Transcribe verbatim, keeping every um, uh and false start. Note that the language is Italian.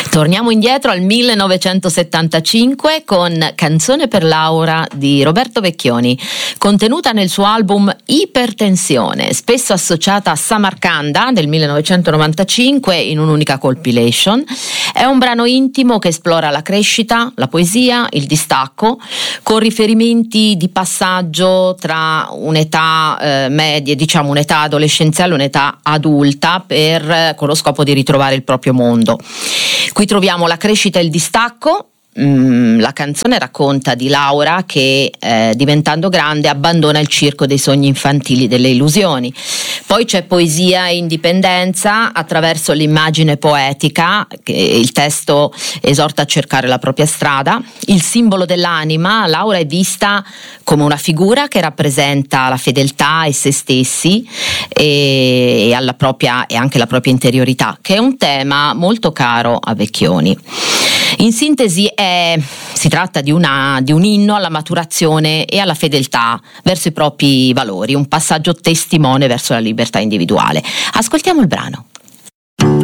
Torniamo indietro al millenovecentosettantacinque con Canzone per Laura di Roberto Vecchioni, contenuta nel suo album Ipertensione, spesso associata a Samarcanda del millenovecentonovantacinque in un'unica compilation. È un brano intimo che esplora la crescita, la poesia, il distacco, con riferimenti di passaggio tra un'età eh, media, diciamo un'età adolescenziale e un'età adulta, per, con lo scopo di ritrovare il proprio mondo. Qui troviamo la crescita e il distacco. Mm, la canzone racconta di Laura che eh, diventando grande abbandona il circo dei sogni infantili, delle illusioni. Poi c'è poesia e indipendenza attraverso l'immagine poetica, che il testo esorta a cercare la propria strada. Il simbolo dell'anima, Laura è vista come una figura che rappresenta la fedeltà e se stessi e, e, alla propria, e anche la propria interiorità, che è un tema molto caro a Vecchioni. In sintesi è, si tratta di, una, di un inno alla maturazione e alla fedeltà verso i propri valori, un passaggio testimone verso la libertà individuale. Ascoltiamo il brano.